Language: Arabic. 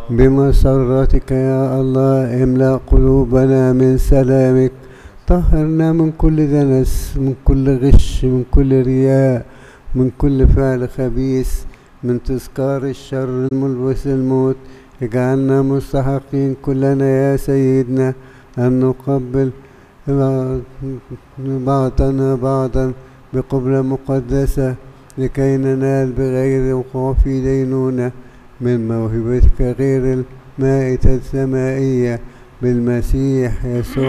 بمسرتك يا الله املأ قلوبنا من سلامك. طهرنا من كل دنس، من كل غش، من كل رياء، من كل فعل خبيث، من تذكار الشر الملبس الموت. اجعلنا مستحقين كلنا يا سيدنا أن نقبل بعضنا بعضا بقبلة مقدسة، لكي ننال بغير وقوع في دينونة من موهبتك غير المائتة السمائية بالمسيح يسوع